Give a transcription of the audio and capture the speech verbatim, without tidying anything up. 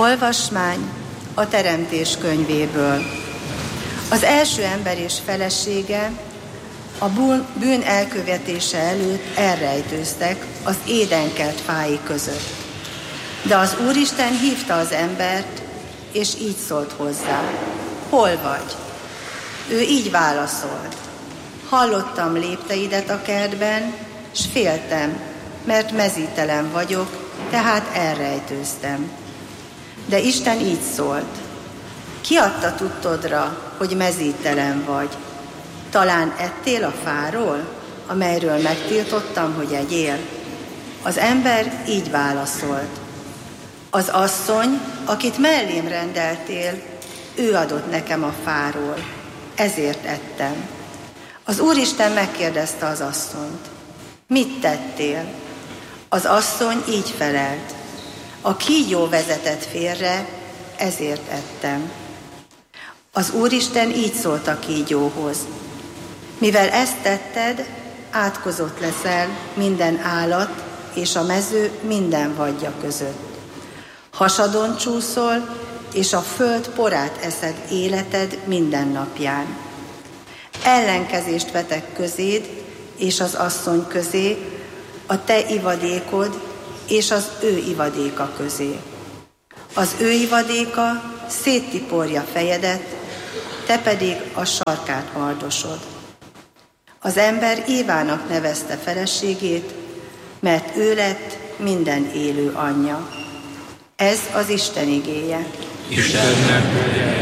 Olvasmány a Teremtés könyvéből. Az első ember és felesége a bűn elkövetése előtt elrejtőztek az édenkert fái között. De az Úristen hívta az embert, és így szólt hozzá: hol vagy? Ő így válaszolt: hallottam lépteidet a kertben, s féltem, mert mezítelen vagyok, tehát elrejtőztem. De Isten így szólt: ki adta tudtodra, hogy mezítelen vagy? Talán ettél a fáról, amelyről megtiltottam, hogy egyél? Az ember így válaszolt: az asszony, akit mellém rendeltél, ő adott nekem a fáról, ezért ettem. Az Úristen megkérdezte az asszonyt: mit tettél? Az asszony így felelt: a kígyó vezetett félre, ezért ettem. Az Úristen így szólt a kígyóhoz: mivel ezt tetted, átkozott leszel minden állat és a mező minden vadja között. Hasadon csúszol, és a föld porát eszed életed minden napján. Ellenkezést vetek közéd és az asszony közé, a te ivadékod és az ő ivadéka közé. Az ő ivadéka széttiporja fejedet, te pedig a sarkát mardosod. Az ember Évának nevezte feleségét, mert ő lett minden élő anyja. Ez az Isten igéje. Istennek